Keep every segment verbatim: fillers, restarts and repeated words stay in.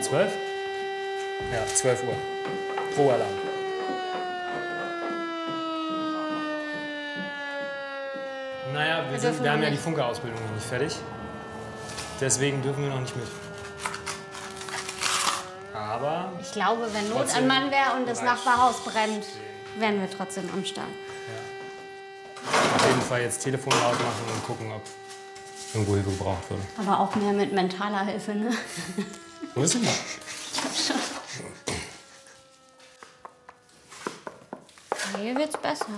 zwölf? Ja, zwölf Uhr. Rohalarm. Naja, wir, sind, wir haben ja die Funkerausbildung noch nicht fertig. Deswegen dürfen wir noch nicht mit. Aber ich glaube, wenn Not an Mann wäre und das Nachbarhaus brennt, wären wir trotzdem am Start. Ja. Auf jeden Fall jetzt Telefon laut machen und gucken, ob irgendwo Hilfe gebraucht wird. Aber auch mehr mit mentaler Hilfe, ne? Wo ist sie noch? Ich glaub schon. Hier wird's besser.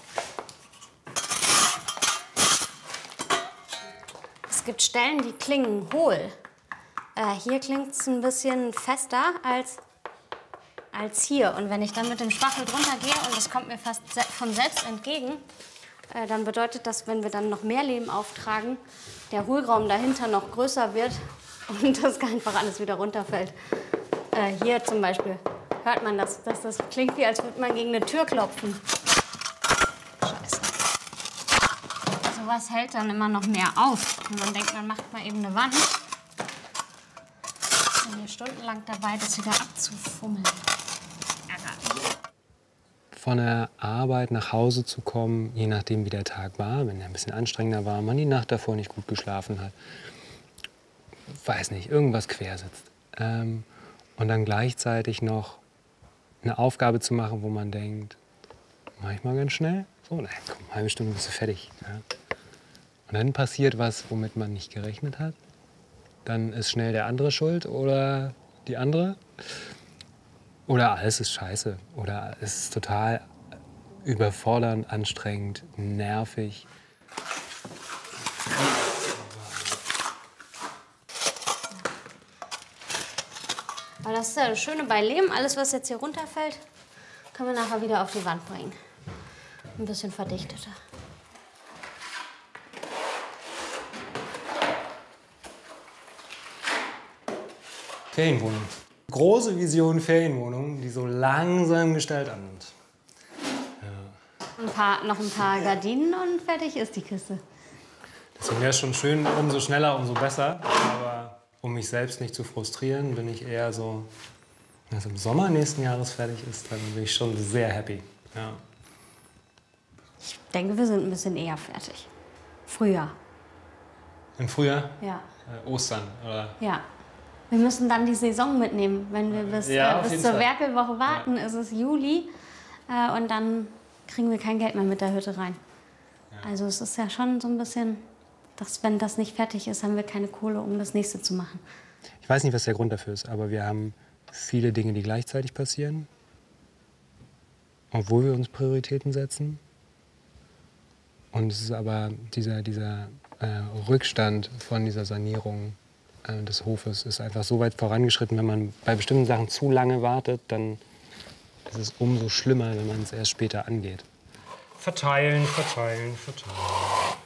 Es gibt Stellen, die klingen hohl. Äh, hier klingt es ein bisschen fester als, als hier. Und wenn ich dann mit dem Spachtel drunter gehe und es kommt mir fast se von selbst entgegen, äh, dann bedeutet das, wenn wir dann noch mehr Lehm auftragen, der Hohlraum dahinter noch größer wird und das einfach alles wieder runterfällt. Äh, hier zum Beispiel hört man das, dass das klingt, wie als würde man gegen eine Tür klopfen. Scheiße. Sowas hält dann immer noch mehr auf. Und man denkt, man macht mal eben eine Wand. Ich bin hier stundenlang dabei, das wieder abzufummeln. Ärgerlich. Von der Arbeit nach Hause zu kommen, je nachdem wie der Tag war, wenn er ein bisschen anstrengender war, man die Nacht davor nicht gut geschlafen hat, weiß nicht, irgendwas quer sitzt. Ähm, und dann gleichzeitig noch eine Aufgabe zu machen, wo man denkt, mach ich mal ganz schnell, so, nein, komm, eine halbe Stunde bist du fertig. Ja. Und dann passiert was, womit man nicht gerechnet hat. Dann ist schnell der andere schuld oder die andere. Oder alles ist scheiße. Oder es ist total überfordernd, anstrengend, nervig. Aber das ist ja das Schöne bei Lehm. Alles, was jetzt hier runterfällt, können wir nachher wieder auf die Wand bringen. Ein bisschen verdichteter. Ferienwohnung. Große Vision Ferienwohnung, die so langsam Gestalt annimmt. Ja. Ein paar, noch ein paar Gardinen und fertig ist die Kiste. Deswegen wäre es schon schön, umso schneller, umso besser. Aber um mich selbst nicht zu frustrieren, bin ich eher so, wenn es im Sommer nächsten Jahres fertig ist, dann bin ich schon sehr happy. Ja. Ich denke, wir sind ein bisschen eher fertig. Frühjahr. Im Frühjahr? Ja. Äh, Ostern, oder? Ja. Wir müssen dann die Saison mitnehmen. Wenn wir bis, ja, äh, bis zur Fall. Werkelwoche warten, ja. ist es Juli. Äh, und dann kriegen wir kein Geld mehr mit der Hütte rein. Ja. Also es ist ja schon so ein bisschen, dass wenn das nicht fertig ist, haben wir keine Kohle, um das nächste zu machen. Ich weiß nicht, was der Grund dafür ist, aber wir haben viele Dinge, die gleichzeitig passieren. Obwohl wir uns Prioritäten setzen. Und es ist aber dieser, dieser äh, Rückstand von dieser Sanierung äh, des Hofes ist einfach so weit vorangeschritten. Wenn man bei bestimmten Sachen zu lange wartet, dann ist es umso schlimmer, wenn man es erst später angeht. Verteilen, verteilen, verteilen.